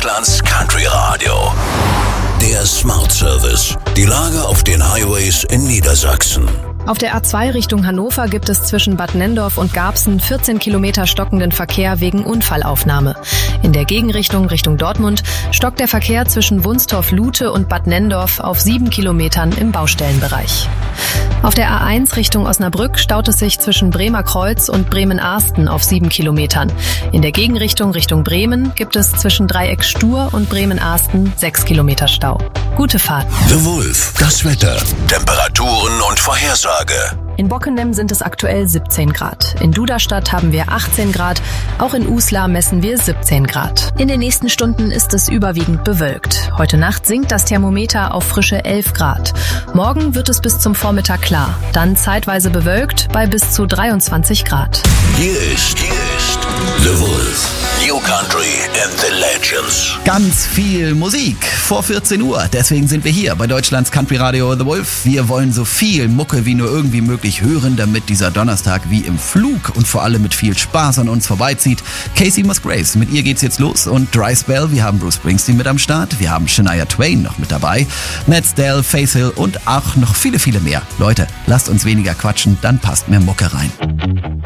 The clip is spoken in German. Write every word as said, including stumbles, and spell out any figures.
Deutschlands Country Radio. Der Smart Service. Die Lage auf den Highways in Niedersachsen. Auf der A zwei Richtung Hannover gibt es zwischen Bad Nenndorf und Garbsen vierzehn Kilometer stockenden Verkehr wegen Unfallaufnahme. In der Gegenrichtung Richtung Dortmund stockt der Verkehr zwischen Wunstorf-Lute und Bad Nenndorf auf sieben Kilometern im Baustellenbereich. Auf der A eins Richtung Osnabrück staut es sich zwischen Bremer Kreuz und Bremen-Arsten auf sieben Kilometern. In der Gegenrichtung Richtung Bremen gibt es zwischen Dreieck Stur und Bremen-Arsten sechs Kilometer Stau. Gute Fahrt. The Wolf, das Wetter, Temperaturen und Vorhersage. In Bockenem sind es aktuell siebzehn Grad. In Duderstadt haben wir achtzehn Grad. Auch in Uslar messen wir siebzehn Grad. In den nächsten Stunden ist es überwiegend bewölkt. Heute Nacht sinkt das Thermometer auf frische elf Grad. Morgen wird es bis zum Vormittag klar. Dann zeitweise bewölkt bei bis zu dreiundzwanzig Grad. Hier ist, hier ist The Wolf. New Country and the Legends. Ganz viel Musik vor vierzehn Uhr. Deswegen sind wir hier bei Deutschlands Country Radio The Wolf. Wir wollen so viel Mucke wie nur irgendwie möglich hören, damit dieser Donnerstag wie im Flug und vor allem mit viel Spaß an uns vorbeizieht. Casey Musgraves, mit ihr geht's jetzt los. Und Dry Spell, wir haben Bruce Springsteen mit am Start. Wir haben Shania Twain noch mit dabei. Ned Dell, Faith Hill und auch noch viele, viele mehr. Leute, lasst uns weniger quatschen, dann passt mehr Mucke rein.